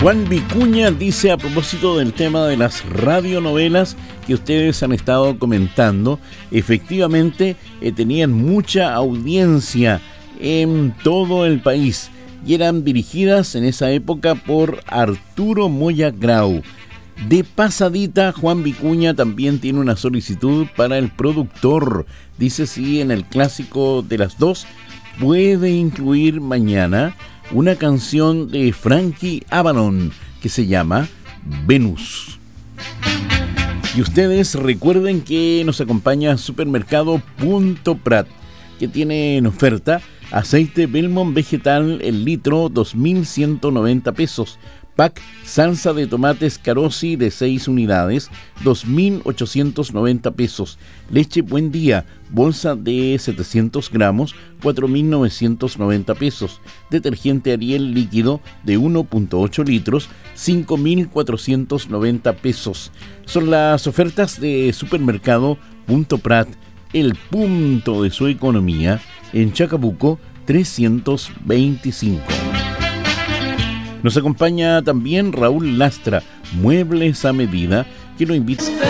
Juan Vicuña dice, a propósito del tema de las radionovelas que ustedes han estado comentando, efectivamente tenían mucha audiencia en todo el país y eran dirigidas en esa época por Arturo Moya Grau. De pasadita, Juan Vicuña también tiene una solicitud para el productor. Dice si en el clásico de las dos puede incluir mañana una canción de Frankie Avalon que se llama Venus. Y ustedes recuerden que nos acompaña Supermercado Punto Prat, que tiene en oferta aceite Belmont vegetal el litro 2.190 pesos. Pack salsa de tomates Carosi de 6 unidades, 2.890 pesos. Leche Buen Día, bolsa de 700 gramos, 4.990 pesos. Detergente Ariel líquido de 1.8 litros, 5.490 pesos. Son las ofertas de Supermercado Punto Prat, el punto de su economía, en Chacabuco 325. Nos acompaña también Raúl Lastra, Muebles a Medida, que lo invita